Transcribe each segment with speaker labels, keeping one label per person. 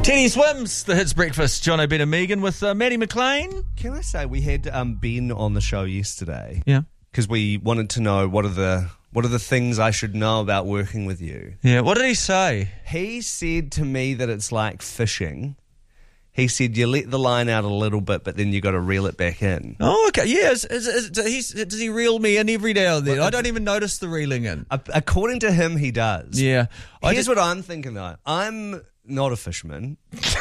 Speaker 1: Teddy Swims, the Hits Breakfast. John O'Brien and Megan with Maddie McLean.
Speaker 2: Can I say we had Ben on the show yesterday?
Speaker 1: Yeah.
Speaker 2: Because we wanted to know what are the things I should know about working with you.
Speaker 1: Yeah, what did he say?
Speaker 2: He said to me that it's like fishing. He said you let the line out a little bit, but then you got to reel it back in.
Speaker 1: Oh, okay. Yeah, does he reel me in every now and then? I don't even notice the reeling in.
Speaker 2: According to him, he does.
Speaker 1: Yeah.
Speaker 2: Here's what I'm thinking, though. I'm not a fisherman,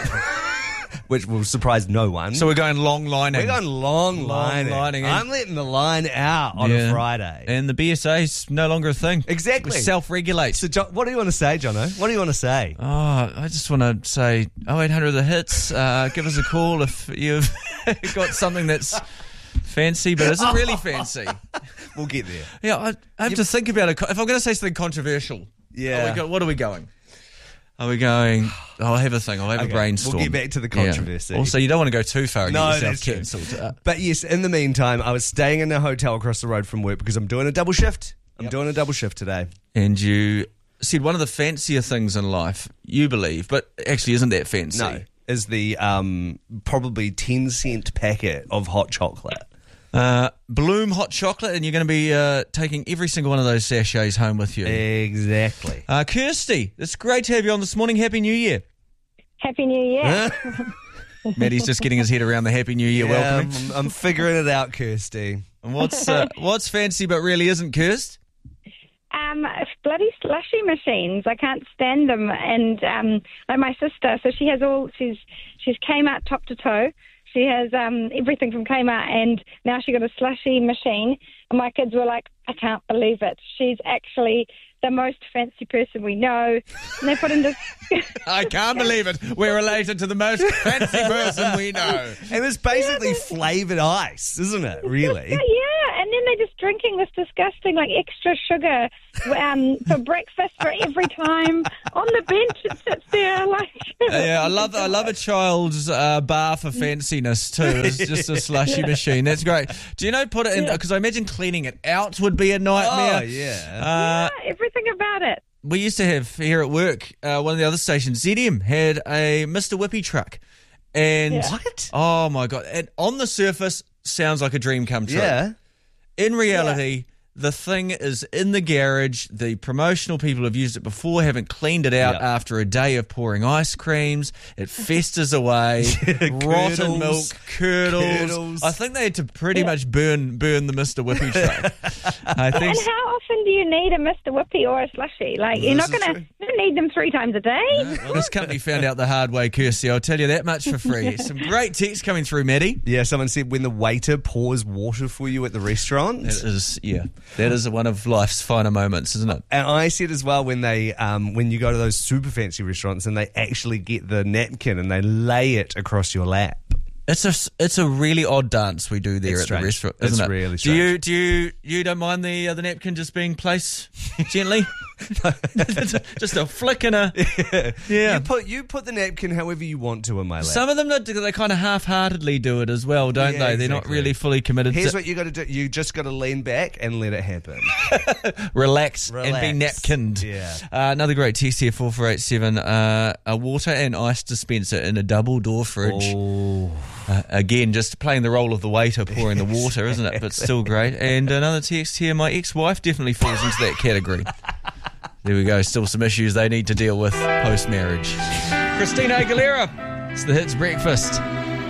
Speaker 2: which will surprise no one.
Speaker 1: So we're going long lining.
Speaker 2: We're going long lining. I'm letting the line out on a Friday.
Speaker 1: And the BSA's no longer a thing.
Speaker 2: Exactly.
Speaker 1: We self-regulate.
Speaker 2: So, John, what do you want to say, Jono? What do you want to say?
Speaker 1: Oh, I just want to say 0800 The Hits. Give us a call if you've got something that's fancy, but isn't really fancy.
Speaker 2: We'll get there.
Speaker 1: Yeah, I have to think about it. If I'm going to say something controversial, what are we going? Are we going? I'll have a thing. I'll have a brainstorm.
Speaker 2: We'll get back to the controversy.
Speaker 1: Yeah. Also, you don't want to go too far and
Speaker 2: get
Speaker 1: yourself cancelled.
Speaker 2: But yes, in the meantime, I was staying in a hotel across the road from work because I'm doing a double shift. I'm doing a double shift today.
Speaker 1: And you said one of the fancier things in life, you believe, but actually isn't that fancy.
Speaker 2: No, is the probably 10-cent packet of hot chocolate.
Speaker 1: Bloom hot chocolate, and you're going to be taking every single one of those sachets home with you.
Speaker 2: Exactly.
Speaker 1: Kirsty, it's great to have you on this morning. Happy New Year.
Speaker 3: Happy New Year.
Speaker 1: Maddie's just getting his head around the Happy New Year welcoming.
Speaker 2: I'm figuring it out, Kirsty.
Speaker 1: And what's fancy but really isn't, Kirst?
Speaker 3: Bloody slushy machines. I can't stand them. And like my sister, so she's Kmart top to toe. She has everything from Kmart, and now she got a slushy machine. And my kids were like, I can't believe it. She's actually the most fancy person we know. And they put in this...
Speaker 1: I can't believe it. We're related to the most fancy person we know.
Speaker 2: And it's basically flavoured ice, isn't it, really?
Speaker 3: Yeah, and then they're just drinking this disgusting, like, extra sugar for breakfast for every time. On the bench, it sits there, like...
Speaker 1: Yeah, I love a child's bar for fanciness, too. It's just a slushy machine. That's great. Do you know, put it in... Because I imagine cleaning it out would be a nightmare.
Speaker 2: Oh, yeah.
Speaker 3: Everything about it.
Speaker 1: We used to have, here at work, one of the other stations, ZM, had a Mr. Whippy truck. And
Speaker 2: What?
Speaker 1: Oh, my God. And on the surface, sounds like a dream come true.
Speaker 2: Yeah.
Speaker 1: In reality... The thing is in the garage. The promotional people have used it before, haven't cleaned it out after a day of pouring ice creams. It festers away. Rotten milk, curdles. I think they had to pretty much burn the Mr. Whippy truck. I think.
Speaker 3: And how often do you need a Mr. Whippy or a slushie? Like, you're not going to need them 3 times a day.
Speaker 1: Well, this company found out the hard way, Kirsty. I'll tell you that much for free. Some great texts coming through, Maddie.
Speaker 2: Yeah, someone said when the waiter pours water for you at the restaurant.
Speaker 1: That is one of life's finer moments, isn't it?
Speaker 2: And I said as well when they, when you go to those super fancy restaurants and they actually get the napkin and they lay it across your lap.
Speaker 1: It's a really odd dance we do there at the restaurant, isn't it?
Speaker 2: It's really strange.
Speaker 1: Do you don't mind the napkin just being placed gently? Just a flick and a
Speaker 2: You put the napkin however you want to in my lap.
Speaker 1: Some of them they kind of half-heartedly do it as well, don't they? They're not really fully committed.
Speaker 2: Here's what you got to do: you just got to lean back and let it happen.
Speaker 1: Relax and be napkined.
Speaker 2: Yeah.
Speaker 1: Another great text here, 4487. A water and ice dispenser in a double door fridge.
Speaker 2: Oh.
Speaker 1: Again, just playing the role of the waiter pouring the water, isn't it? But still great. And another text here, my ex-wife definitely falls into that category. There we go. Still some issues they need to deal with post-marriage. Christina Aguilera. It's the Hits Breakfast.